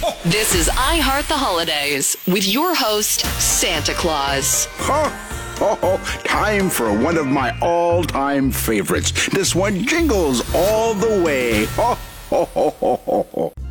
This is I Heart the Holidays with your host, Santa Claus. Time for one of my all-time favorites. This one jingles all the way.